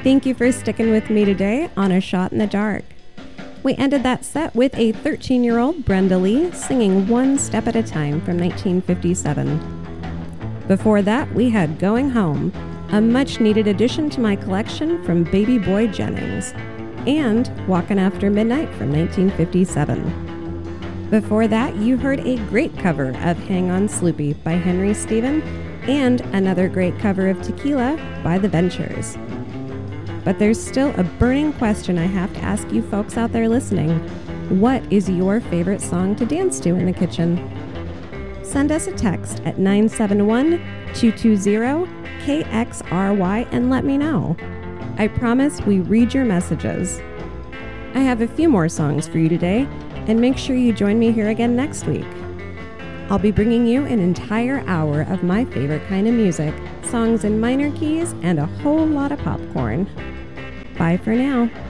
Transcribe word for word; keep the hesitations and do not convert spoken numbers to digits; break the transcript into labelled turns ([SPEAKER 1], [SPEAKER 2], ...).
[SPEAKER 1] Thank you for sticking with me today on A Shot in the Dark. We ended that set with a thirteen-year-old Brenda Lee singing One Step at a Time from nineteen fifty-seven. Before that, we had Going Home, a much-needed addition to my collection from Baby Boy Jennings, and Walkin' After Midnight from nineteen fifty-seven. Before that, you heard a great cover of Hang On Sloopy by Henry Stephen and another great cover of Tequila by The Ventures. But there's still a burning question I have to ask you folks out there listening. What is your favorite song to dance to in the kitchen? Send us a text at nine seven one, two two zero, K X R Y and let me know. I promise we read your messages. I have a few more songs for you today, and make sure you join me here again next week. I'll be bringing you an entire hour of my favorite kind of music, songs in minor keys, and a whole lot of popcorn. Bye for now.